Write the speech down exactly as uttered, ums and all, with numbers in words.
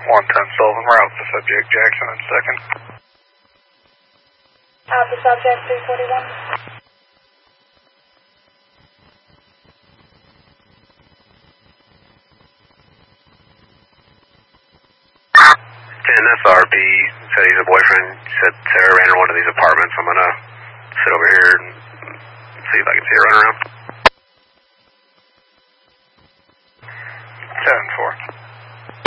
one ten Sullivan, route the subject Jackson in second. Alpha subject three forty-one. ten S R B said he's a boyfriend. Said Sarah ran in one of these apartments. I'm gonna sit over here and see if I can see her run around. seven four.